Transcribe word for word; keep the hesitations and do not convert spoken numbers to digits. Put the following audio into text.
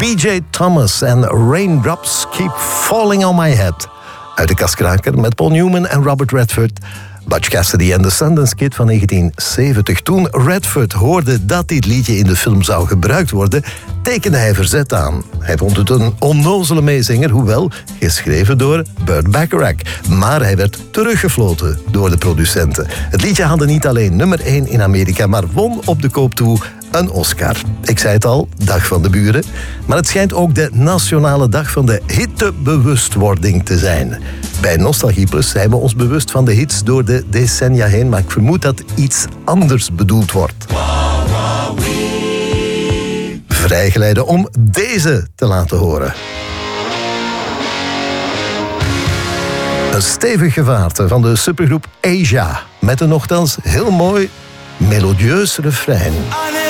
B J Thomas en Raindrops Keep Falling on My Head. Uit de kaskraker met Paul Newman en Robert Redford. Butch Cassidy en de Sundance Kid van negentien zeventig. Toen Redford hoorde dat dit liedje in de film zou gebruikt worden, tekende hij verzet aan. Hij vond het een onnozele meezinger, hoewel geschreven door Burt Bacharach. Maar hij werd teruggefloten door de producenten. Het liedje haalde niet alleen nummer één in Amerika, maar won op de koop toe een Oscar. Ik zei het al, Dag van de Buren. Maar het schijnt ook de nationale dag van de hittebewustwording te zijn. Bij Nostalgie Plus zijn we ons bewust van de hits door de decennia heen, maar ik vermoed dat iets anders bedoeld wordt. Vrijgeleide om deze te laten horen. Een stevig gevaarte van de supergroep Asia, met een nogthans heel mooi melodieus refrein.